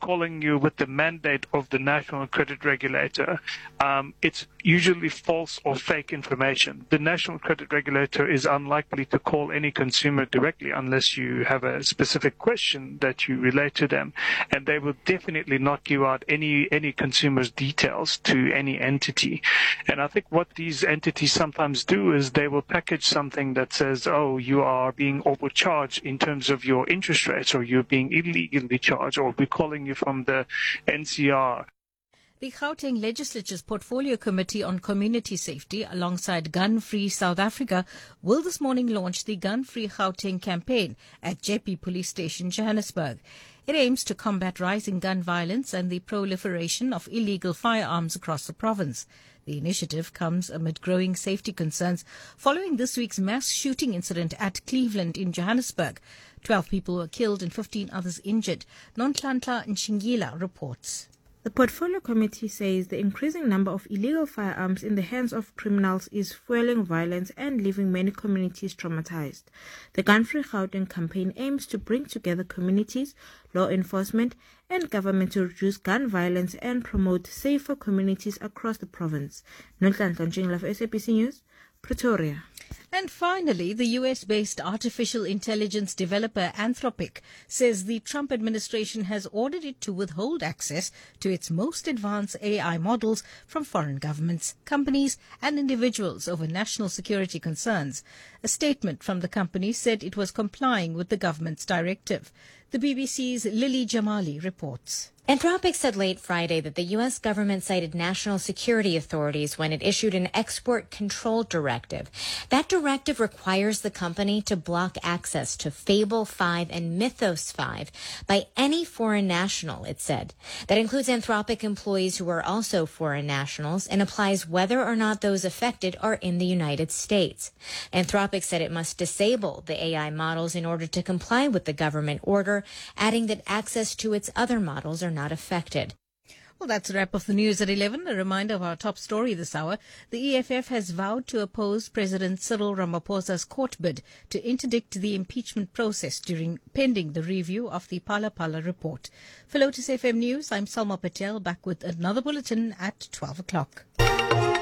calling you with the mandate of the National Credit Regulator, it's usually false or fake information. The National Credit Regulator is unlikely to call any consumer directly unless you have a specific question that you relate to them, and they will definitely not give out any consumer's details to any entity. And I think what these entities sometimes do is they will package something that says, oh, you are being overcharged in terms of your interest rates, or you're being illegally charged, or we're calling you from the NCR. The Gauteng Legislature's Portfolio Committee on Community Safety, alongside Gun Free South Africa, will this morning launch the Gun Free Gauteng campaign at Jeppe Police Station, Johannesburg. It aims to combat rising gun violence and the proliferation of illegal firearms across the province. The initiative comes amid growing safety concerns following this week's mass shooting incident at Cleveland in Johannesburg. 12 people were killed and 15 others injured. Nonhlanhla Nshingila reports. The Portfolio Committee says the increasing number of illegal firearms in the hands of criminals is fueling violence and leaving many communities traumatized. The Gun Free Gauteng campaign aims to bring together communities, law enforcement, and government to reduce gun violence and promote safer communities across the province. Nonhlanhla Nshingila for SABC News, Pretoria. And finally, the US-based artificial intelligence developer Anthropic says the Trump administration has ordered it to withhold access to its most advanced AI models from foreign governments, companies, and individuals over national security concerns. A statement from the company said it was complying with the government's directive. The BBC's Lily Jamali reports. Anthropic said late Friday that the U.S. government cited national security authorities when it issued an export control directive. That directive requires the company to block access to Fable 5 and Mythos 5 by any foreign national, it said. That includes Anthropic employees who are also foreign nationals and applies whether or not those affected are in the United States. Anthropic said it must disable the AI models in order to comply with the government order, adding that access to its other models are not affected. Well, that's a wrap of the news at 11. A reminder of our top story this hour. The EFF has vowed to oppose President Cyril Ramaphosa's court bid to interdict the impeachment process pending the review of the Phala Phala report. For Lotus FM News, I'm Salma Patel, back with another bulletin at 12 o'clock.